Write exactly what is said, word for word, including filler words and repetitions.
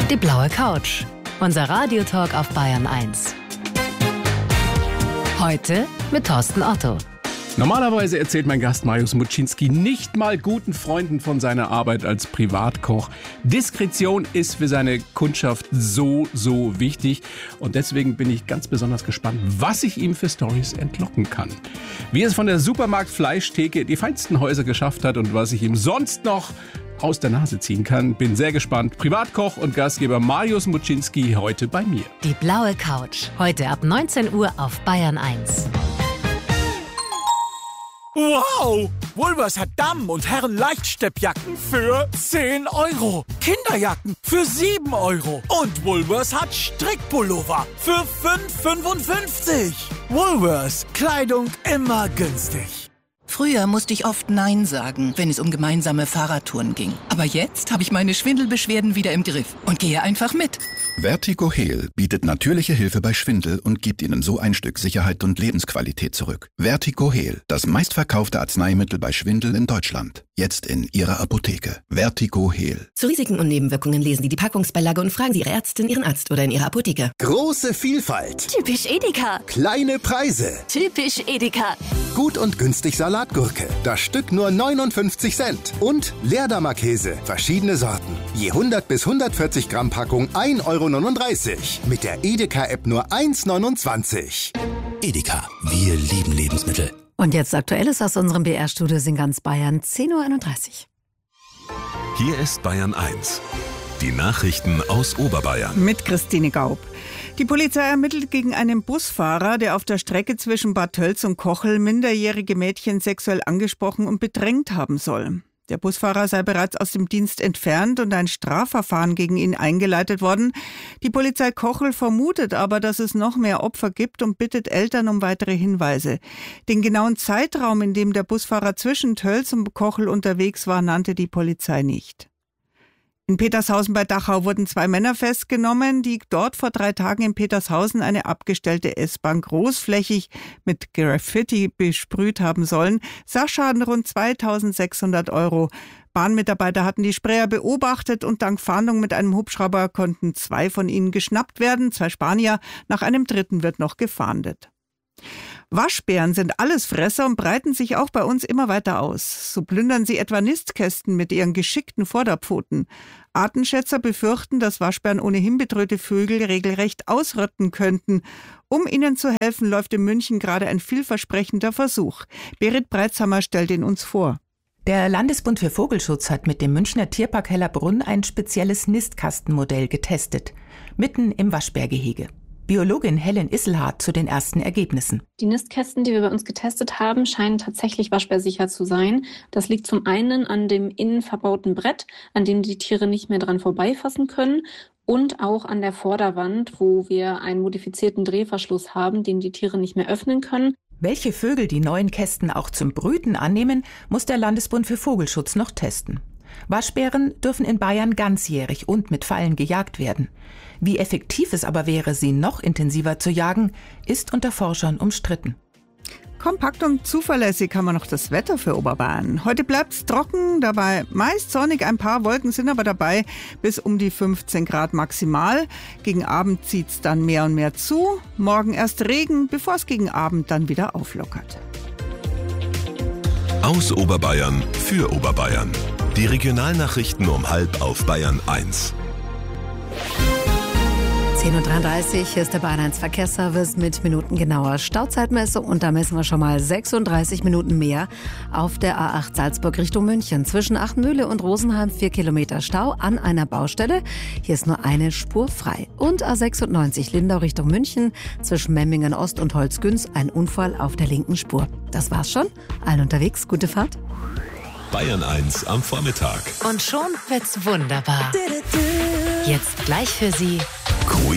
Die blaue Couch. Unser Radiotalk auf Bayern eins. Heute mit Thorsten Otto. Normalerweise erzählt mein Gast Mariusz Muczynski nicht mal guten Freunden von seiner Arbeit als Privatkoch. Diskretion ist für seine Kundschaft so, so wichtig. Und deswegen bin ich ganz besonders gespannt, was ich ihm für Storys entlocken kann. Wie es von der Supermarkt-Fleischtheke die feinsten Häuser geschafft hat und was ich ihm sonst noch aus der Nase ziehen kann. Bin sehr gespannt. Privatkoch und Gastgeber Mariusz Muczynski heute bei mir. Die blaue Couch. Heute ab neunzehn Uhr auf Bayern eins. Wow! Woolworths hat Damen- und Herren-Leichtsteppjacken für zehn Euro. Kinderjacken für sieben Euro. Und Woolworths hat Strickpullover für fünf Euro fünfundfünfzig. Woolworths. Kleidung immer günstig. Früher musste ich oft Nein sagen, wenn es um gemeinsame Fahrradtouren ging. Aber jetzt habe ich meine Schwindelbeschwerden wieder im Griff und gehe einfach mit. Vertigo Heal bietet natürliche Hilfe bei Schwindel und gibt Ihnen so ein Stück Sicherheit und Lebensqualität zurück. Vertigo Heal, das meistverkaufte Arzneimittel bei Schwindel in Deutschland. Jetzt in Ihrer Apotheke. Vertigo Heal. Zu Risiken und Nebenwirkungen lesen Sie die Packungsbeilage und fragen Sie Ihre Ärztin, Ihren Arzt oder in Ihrer Apotheke. Große Vielfalt. Typisch Edeka. Kleine Preise. Typisch Edeka. Gut und günstig Salatgurke. Das Stück nur neunundfünfzig Cent. Und Leerdammer Käse. Verschiedene Sorten. Je hundert bis hundertvierzig Gramm Packung ein Euro neununddreißig. Mit der Edeka-App nur eins neunundzwanzig. Edeka. Wir lieben Lebensmittel. Und jetzt Aktuelles aus unserem B R-Studio in ganz Bayern, zehn Uhr einunddreißig. Hier ist Bayern eins. Die Nachrichten aus Oberbayern. Mit Christine Gaub. Die Polizei ermittelt gegen einen Busfahrer, der auf der Strecke zwischen Bad Tölz und Kochel minderjährige Mädchen sexuell angesprochen und bedrängt haben soll. Der Busfahrer sei bereits aus dem Dienst entfernt und ein Strafverfahren gegen ihn eingeleitet worden. Die Polizei Kochel vermutet aber, dass es noch mehr Opfer gibt und bittet Eltern um weitere Hinweise. Den genauen Zeitraum, in dem der Busfahrer zwischen Tölz und Kochel unterwegs war, nannte die Polizei nicht. In Petershausen bei Dachau wurden zwei Männer festgenommen, die dort vor drei Tagen in Petershausen eine abgestellte S-Bahn großflächig mit Graffiti besprüht haben sollen. Sachschaden rund zweitausendsechshundert Euro. Bahnmitarbeiter hatten die Sprayer beobachtet und dank Fahndung mit einem Hubschrauber konnten zwei von ihnen geschnappt werden, zwei Spanier. Nach einem dritten wird noch gefahndet. Waschbären sind Allesfresser und breiten sich auch bei uns immer weiter aus. So plündern sie etwa Nistkästen mit ihren geschickten Vorderpfoten. Artenschätzer befürchten, dass Waschbären ohnehin bedrohte Vögel regelrecht ausrotten könnten. Um ihnen zu helfen, läuft in München gerade ein vielversprechender Versuch. Berit Breitzhammer stellt ihn uns vor. Der Landesbund für Vogelschutz hat mit dem Münchner Tierpark Hellerbrunn ein spezielles Nistkastenmodell getestet. Mitten im Waschbärgehege. Biologin Helen Isselhardt zu den ersten Ergebnissen. Die Nistkästen, die wir bei uns getestet haben, scheinen tatsächlich waschbärsicher zu sein. Das liegt zum einen an dem innen verbauten Brett, an dem die Tiere nicht mehr dran vorbeifassen können, und auch an der Vorderwand, wo wir einen modifizierten Drehverschluss haben, den die Tiere nicht mehr öffnen können. Welche Vögel die neuen Kästen auch zum Brüten annehmen, muss der Landesbund für Vogelschutz noch testen. Waschbären dürfen in Bayern ganzjährig und mit Fallen gejagt werden. Wie effektiv es aber wäre, sie noch intensiver zu jagen, ist unter Forschern umstritten. Kompakt und zuverlässig haben wir noch das Wetter für Oberbayern. Heute bleibt es trocken, dabei meist sonnig, ein paar Wolken sind aber dabei, bis um die fünfzehn Grad maximal. Gegen Abend zieht es dann mehr und mehr zu. Morgen erst Regen, bevor es gegen Abend dann wieder auflockert. Aus Oberbayern für Oberbayern. Die Regionalnachrichten um halb auf Bayern eins. zehn Uhr dreiunddreißig, hier ist der Bayern eins Verkehrsservice mit minutengenauer Stauzeitmessung und da messen wir schon mal sechsunddreißig Minuten mehr auf der A acht Salzburg Richtung München. Zwischen Achtenmühle und Rosenheim vier Kilometer Stau an einer Baustelle. Hier ist nur eine Spur frei. Und A sechsundneunzig Lindau Richtung München zwischen Memmingen Ost und Holzgünz ein Unfall auf der linken Spur. Das war's schon. Allen unterwegs, gute Fahrt. Bayern eins am Vormittag. Und schon wird's wunderbar. Jetzt gleich für Sie